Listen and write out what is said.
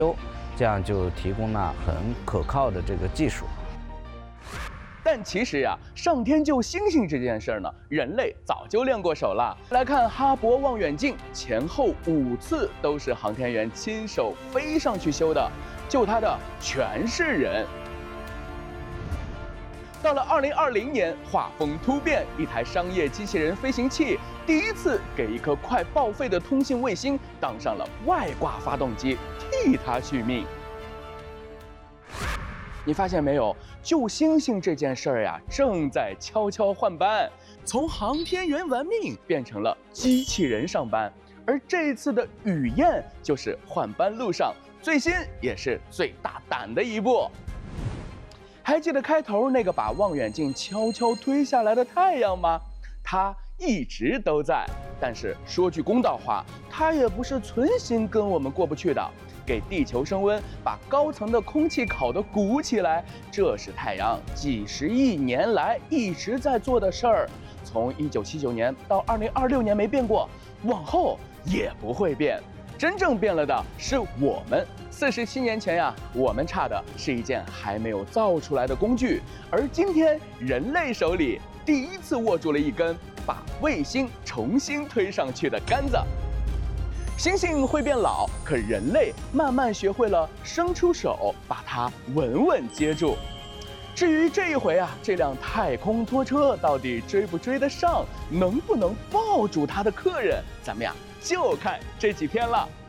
这样就提供了很可靠的这个技术。 但其实呀，上天救星星这件事儿呢，人类早就练过手了。来看哈勃望远镜，前后5次都是航天员亲手飞上去修的，救它的全是人。到了2020年，画风突变，一台商业机器人飞行器第一次给一颗快报废的通信卫星当上了外挂发动机，替它续命。你发现没有，救星星这件事儿呀，正在悄悄换班，从航天员玩命变成了机器人上班。而这次的雨燕就是换班路上最新也是最大胆的一步。还记得开头那个把望远镜悄悄推下来的太阳吗？它一直都在，但是说句公道话，它也不是存心跟我们过不去的。给地球升温，把高层的空气烤得鼓起来，这是太阳几十亿年来一直在做的事儿。从1979年到2026年没变过，往后也不会变。真正变了的是我们。47年前呀，我们差的是一件还没有造出来的工具，而今天人类手里第一次握住了一根把卫星重新推上去的杆子。星星会变老，可人类慢慢学会了伸出手把它稳稳接住。至于这一回啊，这辆太空拖车到底追不追得上，能不能抱住它的客人，咱们呀就看这几天了。